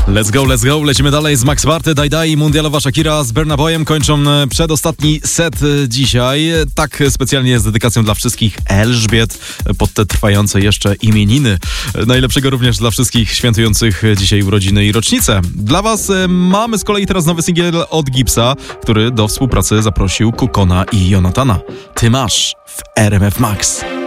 Let's go, lecimy dalej z Max Barty, Daj, mundialowa Shakira z Burna Boyem kończą przedostatni set dzisiaj. Tak specjalnie z dedykacją dla wszystkich Elżbiet pod te trwające jeszcze imieniny. Najlepszego również dla wszystkich świętujących dzisiaj urodziny i rocznice. Dla was mamy z kolei teraz nowy singiel od Gipsa, który do współpracy zaprosił Kukona i Jonathana. Ty masz w RMF Max.